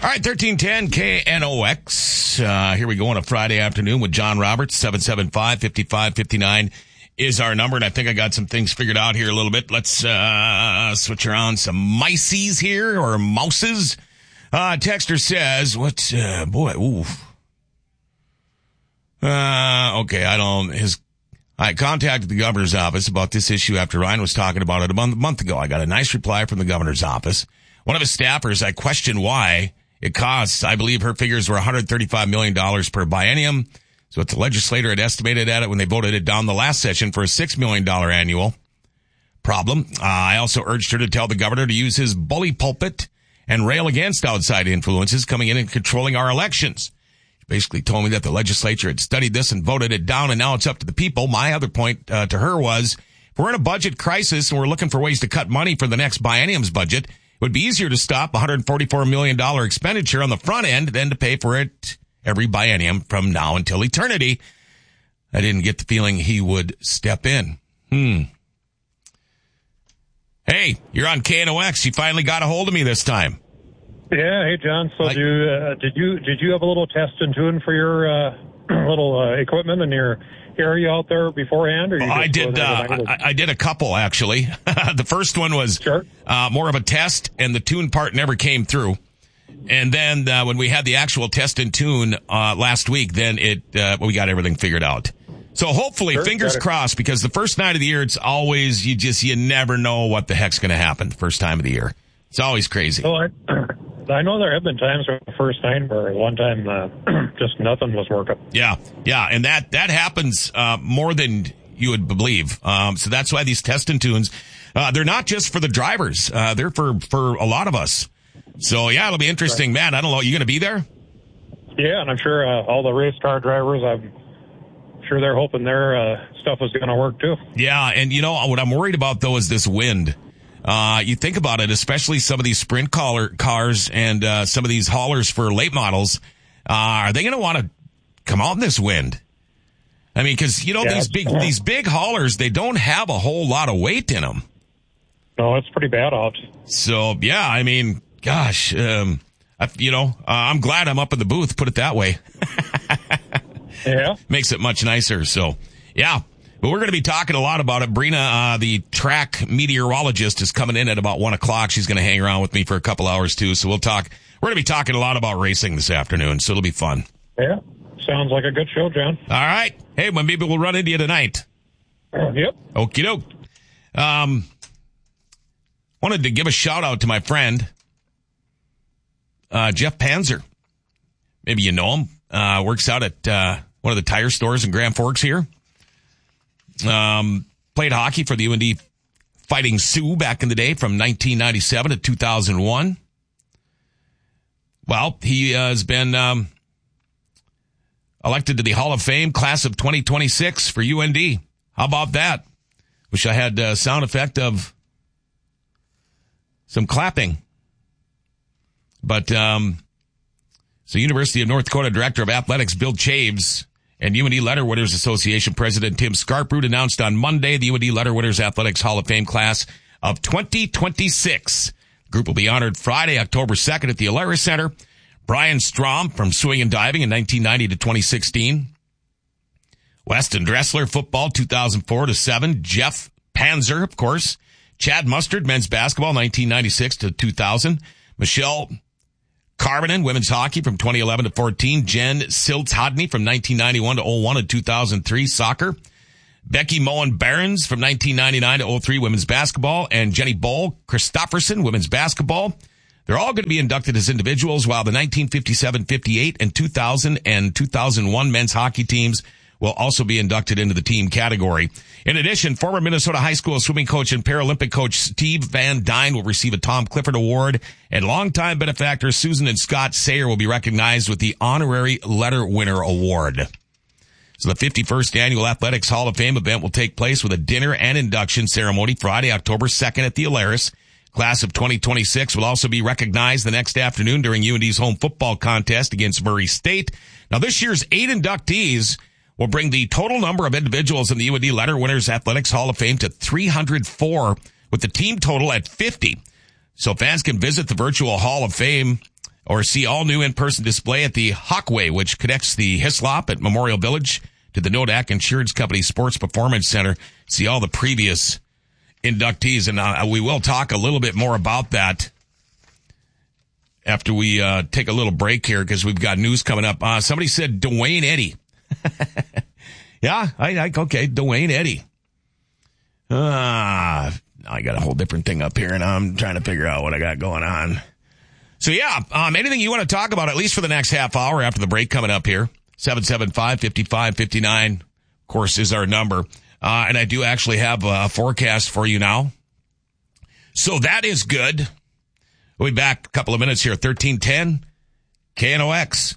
All right, 1310 KNOX. Here we go on a Friday afternoon with John Roberts. 775-5559 is our number, and I think I got some things figured out here a little bit. Let's switch around some mices here, or mouses. Texter says, I contacted the governor's office about this issue after Ryan was talking about it a month ago. I got a nice reply from the governor's office. One of his staffers, I questioned why it costs. I believe her figures were $135 million per biennium. So what the legislator had estimated at it when they voted it down the last session for a $6 million annual problem. I also urged her to tell the governor to use his bully pulpit and rail against outside influences coming in and controlling our elections. She basically told me that the legislature had studied this and voted it down, and now it's up to the people. My other point to her was, if we're in a budget crisis and we're looking for ways to cut money for the next biennium's budget, it would be easier to stop $144 million expenditure on the front end than to pay for it every biennium from now until eternity. I didn't get the feeling he would step in. Hey, you're on KNOX. You finally got a hold of me this time. Yeah. Hey, John. So did you have a little test and tune for your little equipment in your area out there beforehand? Or I did a couple, actually. The first one was more of a test, and the tune part never came through. And then when we had the actual test and tune last week, then we got everything figured out. So hopefully, fingers crossed, because the first night of the year, it's always, you never know what the heck's going to happen the first time of the year. It's always crazy. Well, I know there have been times where the first time where one time just nothing was working. Yeah, and that happens more than you would believe. So that's why these test and tunes, they're not just for the drivers. They're for a lot of us. So, yeah, it'll be interesting. Right. Man, I don't know. You going to be there? Yeah, and I'm sure all the race car drivers, I'm sure they're hoping their stuff is going to work too. Yeah, and what I'm worried about, though, is this wind. You think about it, especially some of these sprint cars and some of these haulers for late models. Are they going to want to come out in this wind? I mean, because, these big haulers, they don't have a whole lot of weight in them. No, it's pretty bad out. So, yeah, I mean, gosh, I'm glad I'm up in the booth, put it that way. Yeah. Makes it much nicer. So, yeah. But we're going to be talking a lot about it. Brina, the track meteorologist, is coming in at about 1 o'clock. She's going to hang around with me for a couple hours, too. So we're going to be talking a lot about racing this afternoon. So it'll be fun. Yeah. Sounds like a good show, John. All right. Hey, well, maybe we'll run into you tonight. Yep. Okie doke. Wanted to give a shout out to my friend, Jeff Panzer. Maybe you know him. Works out at one of the tire stores in Grand Forks here. Played hockey for the UND Fighting Sioux back in the day from 1997 to 2001. Well, he has been elected to the Hall of Fame class of 2026 for UND. How about that? Wish I had a sound effect of some clapping. But so University of North Dakota Director of Athletics Bill Chaves and UND Letter Winners Association President Tim Skarprud announced on Monday the UND Letter Winners Athletics Hall of Fame class of 2026. The group will be honored Friday, October 2nd at the Alara Center. Brian Strom from swimming and diving in 1990 to 2016. Weston Dressler, football 2004 to 7. Jeff Panzer, of course. Chad Mustard, men's basketball 1996 to 2000. Michelle Carbonen, women's hockey from 2011 to 14. Jen Siltz-Hodney from 1991 to 01 and 2003, soccer. Becky Moen-Barons from 1999 to 03, women's basketball. And Jenny Boll Christofferson, women's basketball. They're all going to be inducted as individuals, while the 1957, 58, and 2000 and 2001 men's hockey teams will also be inducted into the team category. In addition, former Minnesota high school swimming coach and Paralympic coach Steve Van Dyne will receive a Tom Clifford Award, and longtime benefactors Susan and Scott Sayer will be recognized with the Honorary Letter Winner Award. So the 51st Annual Athletics Hall of Fame event will take place with a dinner and induction ceremony Friday, October 2nd at the Alaris. Class of 2026 will also be recognized the next afternoon during UND's home football contest against Murray State. Now, this year's 8 inductees will bring the total number of individuals in the UND Letter Winners Athletics Hall of Fame to 304, with the team total at 50. So fans can visit the virtual Hall of Fame or see all new in-person display at the Hawkway, which connects the Hislop at Memorial Village to the Nodak Insurance Company Sports Performance Center. See all the previous inductees, and we will talk a little bit more about that after we take a little break here, because we've got news coming up. Somebody said Dwayne Eddy. Yeah, okay, Dwayne Eddy. I got a whole different thing up here, and I'm trying to figure out what I got going on. So, yeah, anything you want to talk about, at least for the next half hour after the break coming up here, 775-5559, of course, is our number. And I do actually have a forecast for you now. So that is good. We'll be back a couple of minutes here, 1310 KNOX.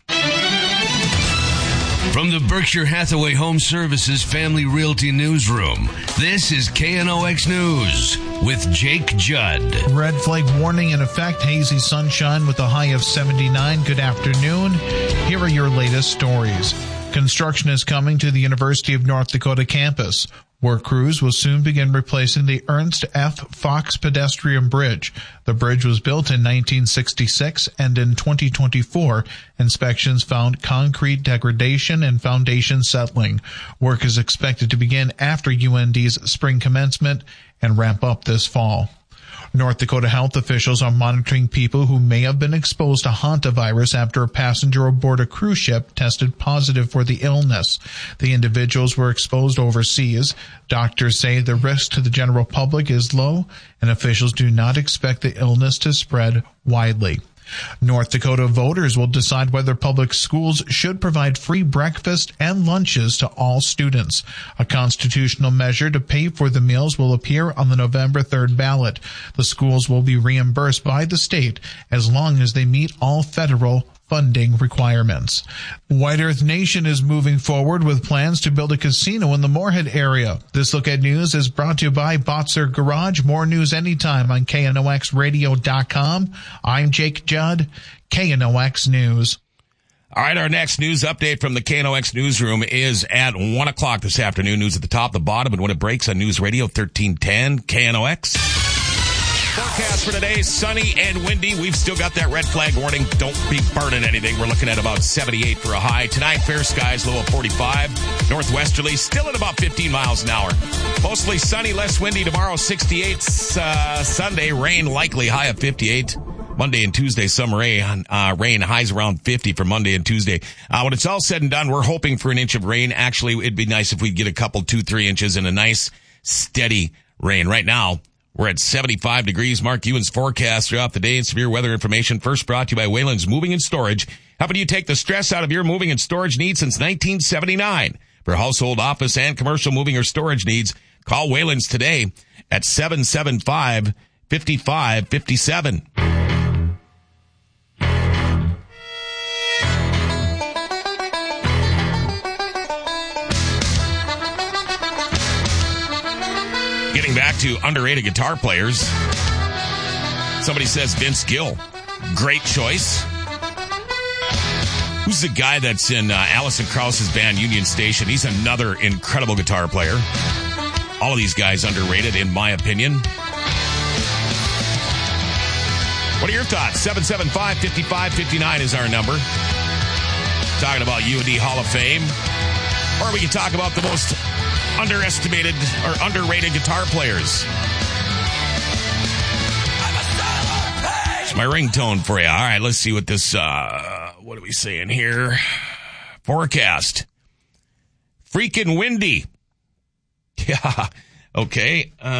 From the Berkshire Hathaway Home Services Family Realty Newsroom, this is KNOX News with Jake Judd. Red flag warning in effect, hazy sunshine with a high of 79. Good afternoon. Here are your latest stories. Construction is coming to the University of North Dakota campus. Work crews will soon begin replacing the Ernst F. Fox pedestrian bridge. The bridge was built in 1966, and in 2024, inspections found concrete degradation and foundation settling. Work is expected to begin after UND's spring commencement and ramp up this fall. North Dakota health officials are monitoring people who may have been exposed to hantavirus after a passenger aboard a cruise ship tested positive for the illness. The individuals were exposed overseas. Doctors say the risk to the general public is low, and officials do not expect the illness to spread widely. North Dakota voters will decide whether public schools should provide free breakfast and lunches to all students. A constitutional measure to pay for the meals will appear on the November 3rd ballot. The schools will be reimbursed by the state as long as they meet all federal funding requirements. White Earth Nation is moving forward with plans to build a casino in the Moorhead area. This Look at News is brought to you by Botzer Garage. More news anytime on KNOXradio.com. I'm Jake Judd, KNOX News. All right, our next news update from the KNOX newsroom is at 1 o'clock this afternoon. News at the top, the bottom, and when it breaks on News Radio 1310 KNOX. Forecast for today, sunny and windy. We've still got that red flag warning. Don't be burning anything. We're looking at about 78 for a high. Tonight, fair skies, low of 45. Northwesterly, still at about 15 miles an hour. Mostly sunny, less windy. Tomorrow, 68. Sunday, rain likely, high of 58. Monday and Tuesday, some rain, highs around 50 for Monday and Tuesday. When it's all said and done, we're hoping for an inch of rain. Actually, it'd be nice if we'd get a couple, 2-3 inches and a nice, steady rain. Right now, we're at 75 degrees. Mark Ewan's forecast throughout the day and severe weather information first brought to you by Wayland's Moving and Storage. Helping you take the stress out of your moving and storage needs since 1979. For household, office, and commercial moving or storage needs, call Wayland's today at 775-5557. Getting back to underrated guitar players, somebody says Vince Gill. Great choice. Who's the guy that's in Alison Krauss's band Union Station? He's another incredible guitar player. All of these guys underrated, in my opinion. What are your thoughts? 775-5559 is our number. Talking about UND Hall of Fame. Or we can talk about the most underestimated or underrated guitar players. It's my ringtone for you. All right, let's see what this, what are we saying here? Forecast. Freaking windy. Yeah, okay. All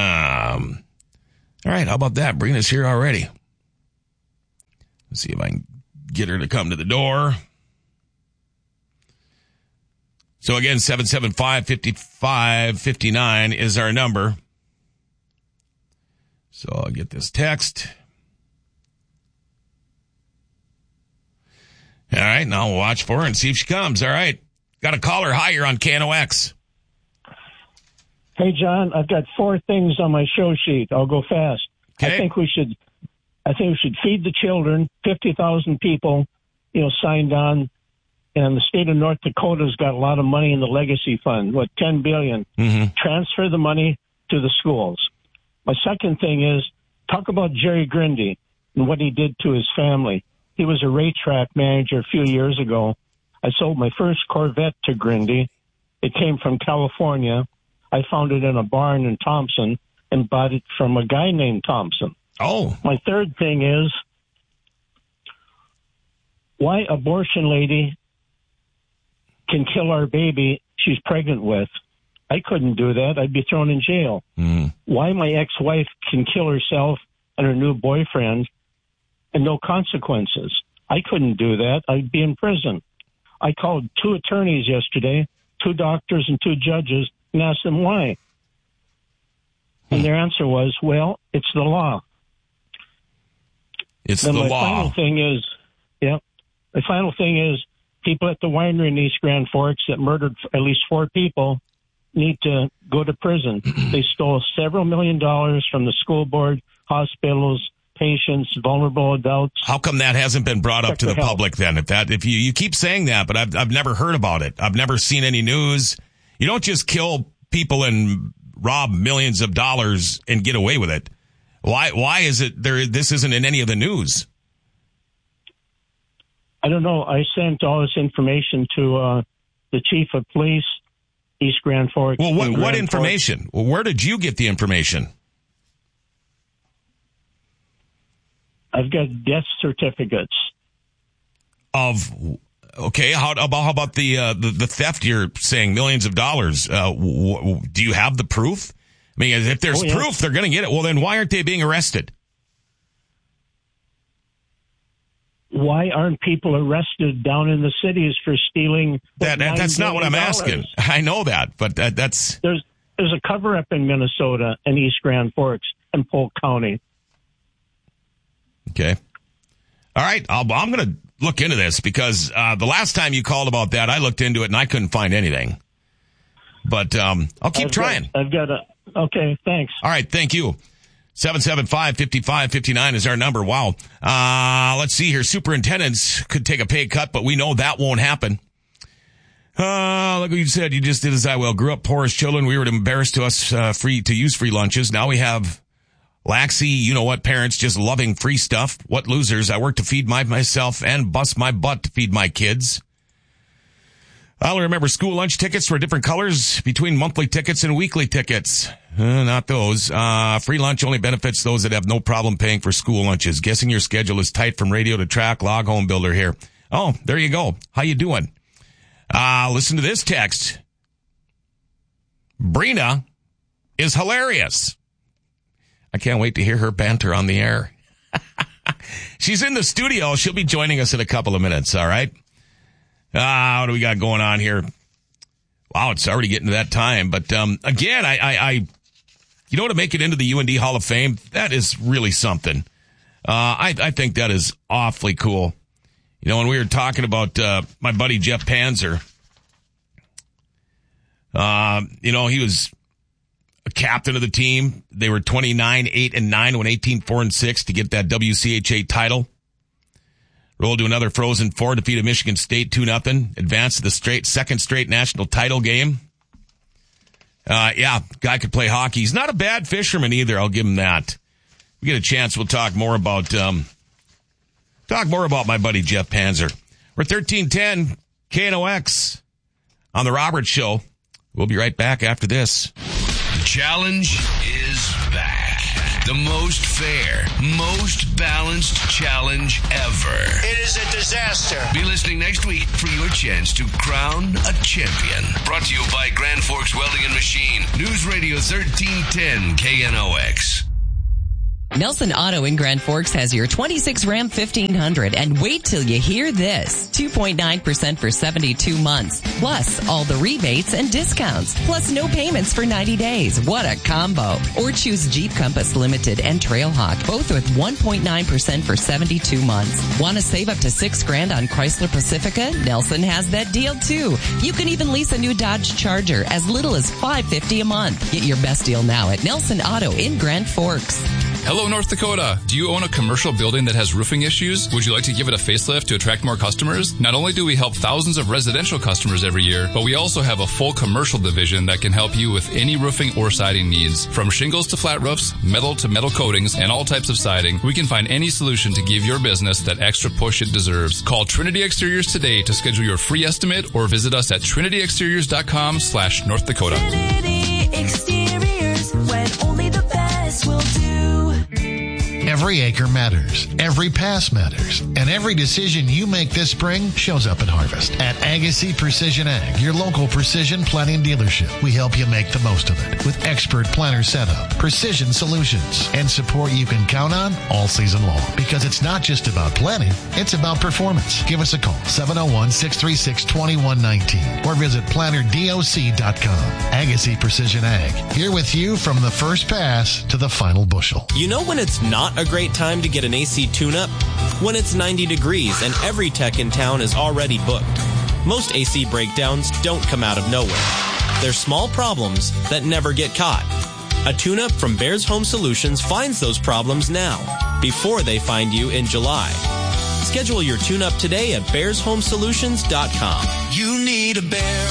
right, how about that? Bring us here already. Let's see if I can get her to come to the door. So again, 775-5559 is our number. So I'll get this text. All right, now we'll watch for her and see if she comes. All right. Got a caller. Hi, you're on KNOX. Hey, John, I've got 4 things on my show sheet. I'll go fast. Okay. I think we should feed the children. 50,000 people, signed on. And the state of North Dakota's got a lot of money in the legacy fund, $10 billion. Mm-hmm. Transfer the money to the schools. My second thing is talk about Jerry Grindy and what he did to his family. He was a racetrack manager a few years ago. I sold my first Corvette to Grindy. It came from California. I found it in a barn in Thompson and bought it from a guy named Thompson. Oh. My third thing is, why abortion lady can kill our baby she's pregnant with. I couldn't do that. I'd be thrown in jail. Why my ex-wife can kill herself and her new boyfriend and no consequences. I couldn't do that. I'd be in prison. I called 2 attorneys yesterday, 2 doctors and 2 judges, and asked them why. And their answer was, well, it's the law. It's the law. The final thing is, people at the winery in East Grand Forks that murdered at least 4 people need to go to prison. They stole several $1 million from the school board, hospitals, patients, vulnerable adults. How come that hasn't been brought up to the public then? If you keep saying that, but I've never heard about it. I've never seen any news. You don't just kill people and rob millions of dollars and get away with it. Why is it this isn't in any of the news? I don't know. I sent all this information to the chief of police, East Grand Forks. Well, what information? Well, where did you get the information? I've got death certificates. Okay, how about the theft? You're saying millions of dollars. Do you have the proof? I mean, if there's proof, they're going to get it. Well, then why aren't they being arrested? Why aren't people arrested down in the cities for stealing? That's not what I'm asking. I know that, but that's... There's a cover-up in Minnesota and East Grand Forks and Polk County. Okay. All right. I'm going to look into this because the last time you called about that, I looked into it and I couldn't find anything. But I'll keep trying. Okay, thanks. All right, thank you. 775-5559 is our number. Wow. Let's see here. Superintendents could take a pay cut, but we know that won't happen. Like you said, you just did as I will. Grew up poor as children. We were embarrassed to us to use free lunches. Now we have laxy, you know what, parents just loving free stuff. What losers. I work to feed myself and bust my butt to feed my kids. I only remember school lunch tickets were different colors between monthly tickets and weekly tickets. Not those. Free lunch only benefits those that have no problem paying for school lunches. Guessing your schedule is tight from radio to track. Log Home Builder here. Oh, there you go. How you doing? Listen to this text. Brina is hilarious. I can't wait to hear her banter on the air. She's in the studio. She'll be joining us in a couple of minutes. All right. What do we got going on here? Wow, it's already getting to that time. But again, I you know, to make it into the UND Hall of Fame, that is really something. I think that is awfully cool. You know, when we were talking about my buddy Jeff Panzer, you know, he was a captain of the team. They were 29-8-9, won 18-4-6 to get that WCHA title. Rolled to another Frozen Four, defeated Michigan State 2-0, advanced to the second straight national title game. Guy could play hockey. He's not a bad fisherman either. I'll give him that. If we get a chance, we'll talk more about my buddy Jeff Panzer. We're 1310 KNOX on the Roberts Show. We'll be right back after this. The challenge is back. The most fair, most balanced challenge ever. It is a disaster. Be listening next week for your chance to crown a champion. Brought to you by Grand Forks Welding and Machine. News Radio 1310 KNOX. Nelson Auto in Grand Forks has your 26 Ram 1500, and wait till you hear this. 2.9% for 72 months, plus all the rebates and discounts, plus no payments for 90 days. What a combo. Or choose Jeep Compass Limited and Trailhawk, both with 1.9% for 72 months. Want to save up to $6,000 on Chrysler Pacifica? Nelson has that deal too. You can even lease a new Dodge Charger as little as $550 a month. Get your best deal now at Nelson Auto in Grand Forks. Hello, North Dakota. Do you own a commercial building that has roofing issues? Would you like to give it a facelift to attract more customers? Not only do we help thousands of residential customers every year, but we also have a full commercial division that can help you with any roofing or siding needs. From shingles to flat roofs, metal to metal coatings, and all types of siding, we can find any solution to give your business that extra push it deserves. Call Trinity Exteriors today to schedule your free estimate or visit us at trinityexteriors.com/North Dakota. Trinity Exteriors, when only the best will do. Every acre matters. Every pass matters. And every decision you make this spring shows up at harvest. At Agassiz Precision Ag, your local precision planting dealership, we help you make the most of it with expert planter setup, precision solutions, and support you can count on all season long. Because it's not just about planting, it's about performance. Give us a call, 701-636-2119, or visit planterdoc.com. Agassiz Precision Ag, here with you from the first pass to the final bushel. You know when it's not a great time to get an AC tune-up? When it's 90 degrees and every tech in town is already booked. Most AC breakdowns don't come out of nowhere. They're small problems that never get caught. A tune-up from Bears Home Solutions finds those problems now, before they find you in July. Schedule your tune-up today at bearshomesolutions.com. You need a bear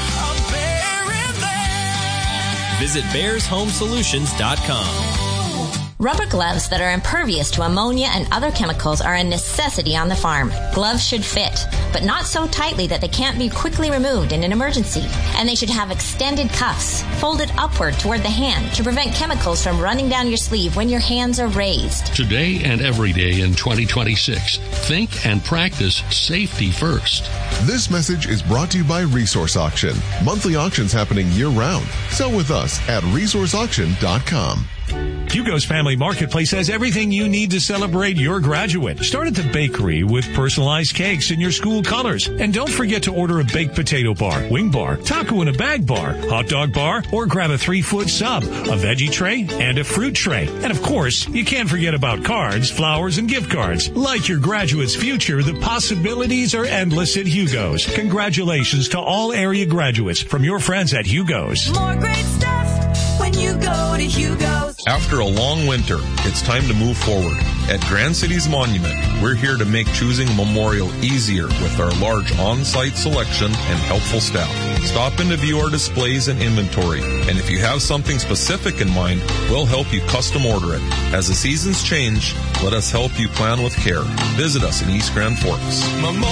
in there. Visit bearshomesolutions.com. Rubber gloves that are impervious to ammonia and other chemicals are a necessity on the farm. Gloves should fit, but not so tightly that they can't be quickly removed in an emergency. And they should have extended cuffs, folded upward toward the hand to prevent chemicals from running down your sleeve when your hands are raised. Today and every day in 2026, think and practice safety first. This message is brought to you by Resource Auction. Monthly auctions happening year-round. Sell with us at resourceauction.com. Hugo's Family Marketplace has everything you need to celebrate your graduate. Start at the bakery with personalized cakes in your school colors. And don't forget to order a baked potato bar, wing bar, taco in a bag bar, hot dog bar, or grab a 3-foot sub, a veggie tray, and a fruit tray. And of course, you can't forget about cards, flowers, and gift cards. Like your graduate's future, the possibilities are endless at Hugo's. Congratulations to all area graduates from your friends at Hugo's. More great stuff when you go to Hugo's. After a long winter, it's time to move forward. At Grand Cities Monument, we're here to make choosing a memorial easier with our large on-site selection and helpful staff. Stop in to view our displays and inventory, and if you have something specific in mind, we'll help you custom order it. As the seasons change, let us help you plan with care. Visit us in East Grand Forks.